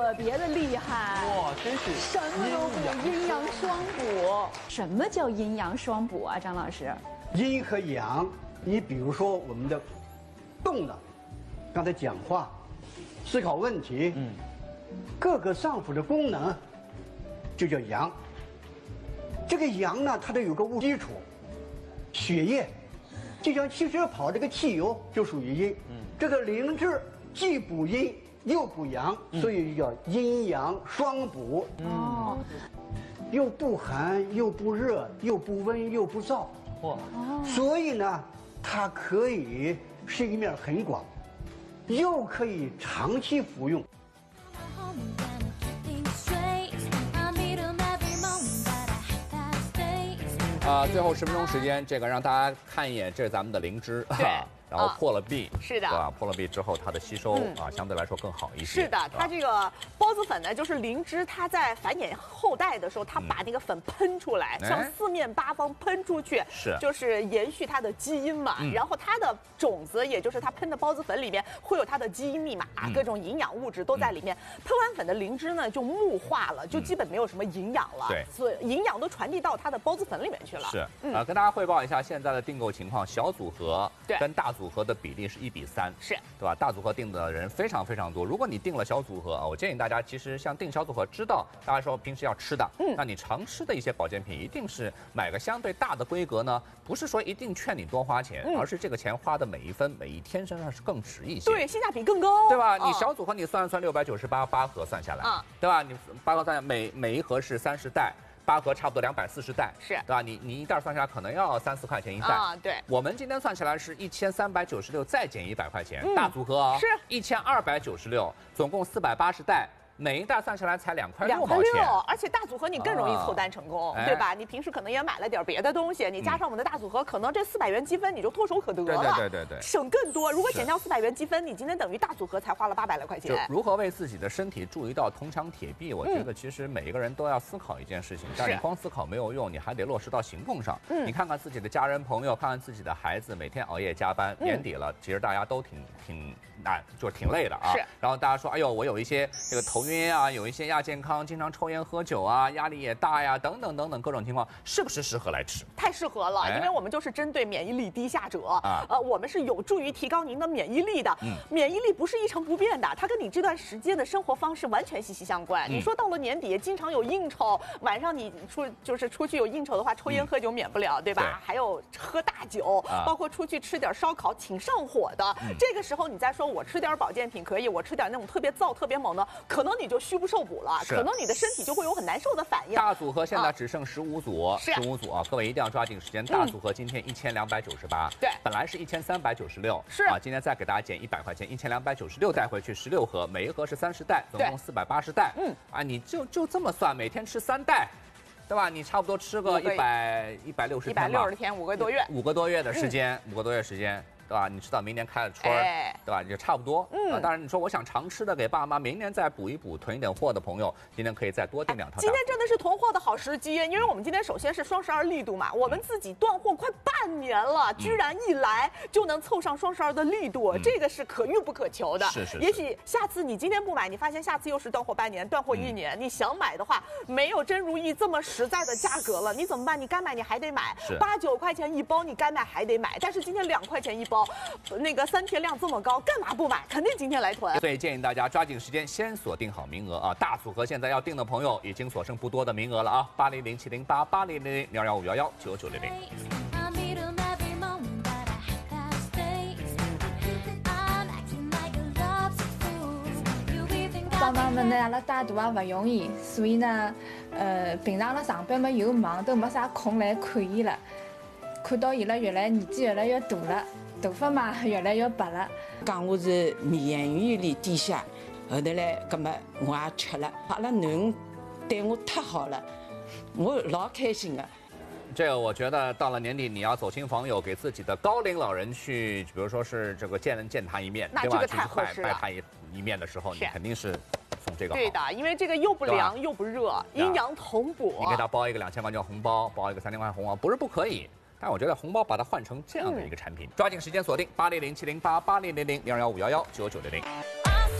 特别的厉害。 哇，真是什么都补，阴阳双补。什么叫阴阳双补啊，张老师？ 阴和阳，你比如说我们的动的，刚才讲话、思考问题，各个脏腑的功能就叫阳。这个阳呢，它得有个物基础，血液，就像汽车跑这个汽油就属于阴。这个灵芝既补阴又补阳，所以叫阴阳双补。 哦， 又不寒又不热，又不温又不燥。 哇， 所以呢，它可以是一面很广，又可以长期服用。 最后10分钟时间，这个让大家看一眼，这是咱们的灵芝。 对。 然后破了壁， 是的， 对吧？破了壁之后，它的吸收相对来说更好一些。 是的，它这个孢子粉呢，就是灵芝，它在繁衍后代的时候，它把那个粉喷出来，向四面八方喷出去，就是延续它的基因嘛。然后它的种子，也就是它喷的孢子粉里面会有它的基因密码，各种营养物质都在里面。喷完粉的灵芝呢，就木化了，就基本没有什么营养了。 对， 所以营养都传递到它的孢子粉里面去了。 是，跟大家汇报一下现在的订购情况，小组合跟大组合的比例是1比3， 是对吧？大组合订的人非常非常多。如果你订了小组合啊，我建议大家其实像订小组合，知道大家说平时要吃的，那你常吃的一些保健品，一定是买个相对大的规格呢，不是说一定劝你多花钱，而是这个钱花的每一分每一天身上是更值一些， 对，性价比更高， 对吧？你小组合你算698，8盒算下来，对吧？你8盒算下来，每一盒是30袋。8盒差不多240袋， 是对吧？你一袋算下来可能要3、4块钱一袋啊。对， 我们今天算起来是1396，再减100块钱，大组合啊， 是 1296，总共480袋。每一袋算下来才2块6毛钱， 而且大组合你更容易凑单成功，对吧？你平时可能也买了点别的东西，你加上我们的大组合，可能这400元积分你就唾手可得了， 对， 省更多。如果减掉400元积分，你今天等于大组合才花了800来块钱。 就如何为自己的身体铸一道铜墙铁壁，我觉得其实每一个人都要思考一件事情，但是你光思考没有用，你还得落实到行动上。你看看自己的家人朋友，看看自己的孩子，每天熬夜加班，年底了，其实大家都挺难，就是挺累的啊。 是。 然后大家说，哎呦，我有一些这个头晕啊，有一些亚健康，经常抽烟喝酒啊，压力也大呀，等等等等各种情况，是不是适合来吃？ 太适合了，因为我们就是针对免疫力低下者，我们是有助于提高您的免疫力的。免疫力不是一成不变的，它跟你这段时间的生活方式完全息息相关。你说到了年底，经常有应酬，晚上你出去有应酬的话，抽烟喝酒免不了，对吧？还有喝大酒，包括出去吃点烧烤，挺上火的。这个时候你再说我吃点保健品可以，我吃点那种特别燥、特别猛的，可能你就虚不受补了，可能你的身体就会有很难受的反应。 大组合现在只剩15组，15组啊，各位一定要抓紧时间。大组合今天1298， 对， 本来是1396， 是啊，今天再给大家减100块钱，1296带回去16盒，每一盒是30袋，总共480袋。你就这么算，每天吃3袋。对吧？你差不多吃个160 天，5个多月 ，5个多月的时间，5个多月时间。对吧？你吃到明年开了春儿，对吧？就差不多。当然你说我想常吃的给爸妈明年再补一补，囤一点货的朋友，今天可以再多订2套。 今天真的是囤货的好时机，因为我们今天首先是双12力度嘛，我们自己断货快半年了，居然一来就能凑上双12的力度，这个是可遇不可求的。 是。 也许下次你今天不买，你发现下次又是断货半年、断货1年，你想买的话，没有真如意这么实在的价格了，你怎么办？你该买你还得买，8、9块钱一包，你该买还得买，但是今天2块钱一包。那个3天量这么高，干嘛不买？肯定今天来囤。 所以建议大家抓紧时间，先锁定好名额啊！大组合现在要订的朋友已经所剩不多的名额了啊！80070880000215119900。 帮忙们呢，阿拉带大也不容易，所以呢，平常了上班嘛又忙，都没啥空来看伊了。看到伊拉年纪越来越大了，头发嘛越来越白了。 讲我是免疫力低下，后头来，葛么我也吃了。阿拉囡恩对我太好了，我老开心的。 这个我觉得到了年底，你要走亲访友，给自己的高龄老人去，比如说是这个见他一面，对吧？ 那这个太合适了。 拜他一面的时候，你肯定是送这个好。 对的，因为这个又不凉又不热，阴阳同补。 你给他包一个2000块钱红包，包一个3000块红包，不是不可以。但我觉得红包把它换成这样的一个产品，抓紧时间锁定80070880000215119900。